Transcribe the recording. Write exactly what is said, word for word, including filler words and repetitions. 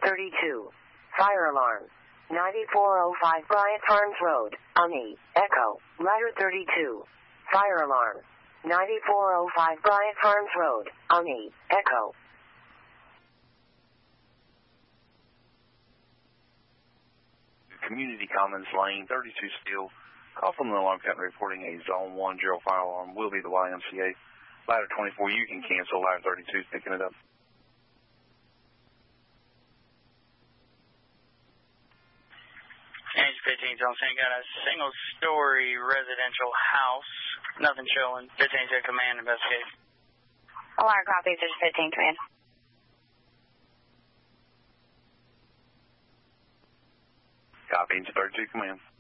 thirty-two. Fire alarm. ninety-four oh five Bryant Farms Road, Ummi, Echo. Ladder thirty-two. Fire alarm. ninety-four oh five Bryant Farms Road, Ummi, Echo. Community Commons Lane, thirty-two still. Call from the alarm company reporting a Zone one Gerald fire alarm. Will be the Y M C A. Ladder twenty-four, you can cancel. Ladder thirty-two is picking it up. Engine fifteen, John Saying got a single-story residential house. Nothing showing. fifteen to command, investigate. Alarm copy, fifteen, command. Copy, thirty-two, command.